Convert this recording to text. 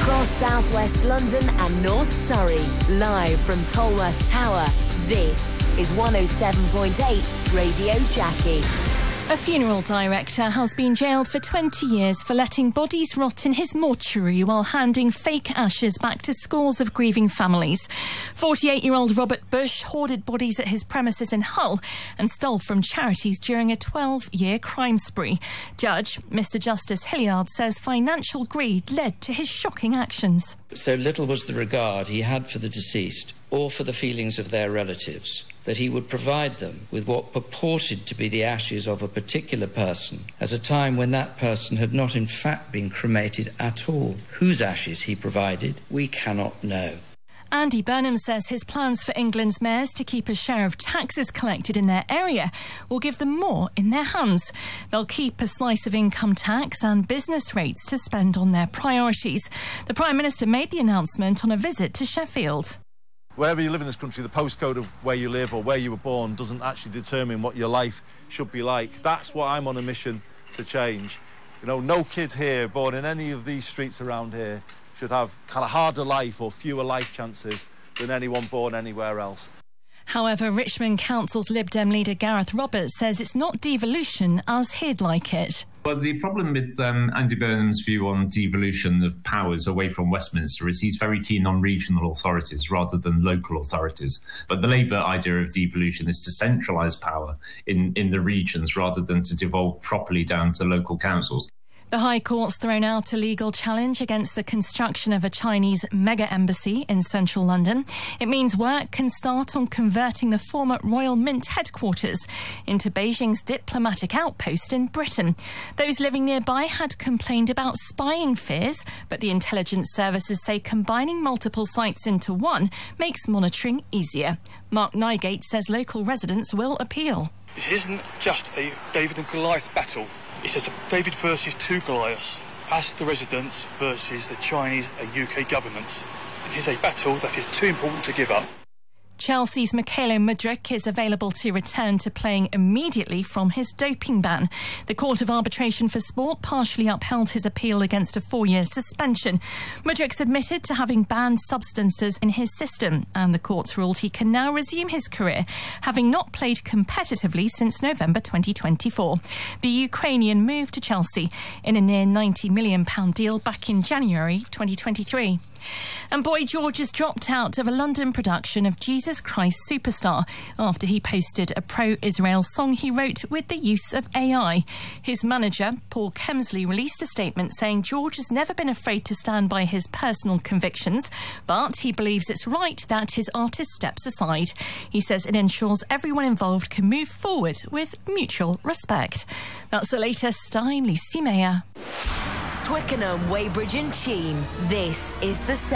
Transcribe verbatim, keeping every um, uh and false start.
Across southwest London and North Surrey, live from Tolworth Tower, this is one oh seven point eight Radio Jackie. A funeral director has been jailed for twenty years for letting bodies rot in his mortuary while handing fake ashes back to scores of grieving families. forty-eight-year-old Robert Bush hoarded bodies at his premises in Hull and stole from charities during a twelve-year crime spree. Judge Mister Justice Hilliard says financial greed led to his shocking actions. So little was the regard he had for the deceased or for the feelings of their relatives that he would provide them with what purported to be the ashes of a particular person at a time when that person had not in fact been cremated at all. Whose ashes he provided, we cannot know. Andy Burnham says his plans for England's mayors to keep a share of taxes collected in their area will give them more in their hands. They'll keep a slice of income tax and business rates to spend on their priorities. The Prime Minister made the announcement on a visit to Sheffield. Wherever you live in this country, the postcode of where you live or where you were born doesn't actually determine what your life should be like. That's what I'm on a mission to change. You know, no kids here born in any of these streets around here should have kind of harder life or fewer life chances than anyone born anywhere else. However, Richmond Council's Lib Dem leader Gareth Roberts says it's not devolution as he'd like it. Well, the problem with um, Andy Burnham's view on devolution of powers away from Westminster is he's very keen on regional authorities rather than local authorities. But the Labour idea of devolution is to centralise power in, in the regions rather than to devolve properly down to local councils. The High Court's thrown out a legal challenge against the construction of a Chinese mega-embassy in central London. It means work can start on converting the former Royal Mint headquarters into Beijing's diplomatic outpost in Britain. Those living nearby had complained about spying fears, but the intelligence services say combining multiple sites into one makes monitoring easier. Mark Nygate says local residents will appeal. This isn't just a David and Goliath battle. It's just a David versus two Goliaths. Us, the residents, versus the Chinese and U K governments. It is a battle that is too important to give up. Chelsea's Mykhailo Mudryk is available to return to playing immediately from his doping ban. The Court of Arbitration for Sport partially upheld his appeal against a four-year suspension. Mudryk's admitted to having banned substances in his system, and the court's ruled he can now resume his career, having not played competitively since November twenty twenty-four. The Ukrainian moved to Chelsea in a near ninety million pounds deal back in January twenty twenty-three. And Boy George has dropped out of a London production of Jesus Christ Superstar after he posted a pro-Israel song he wrote with the use of A I. His manager, Paul Kemsley, released a statement saying George has never been afraid to stand by his personal convictions, but he believes it's right that his artist steps aside. He says it ensures everyone involved can move forward with mutual respect. That's the latest. I'm Lucy Mayer. Twickenham, Weybridge and Cheam. This is the